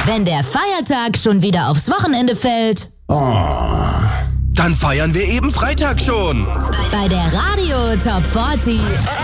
Wenn der Feiertag schon wieder aufs Wochenende fällt. Oh. Dann feiern wir eben Freitag schon. Bei der Radio Top 40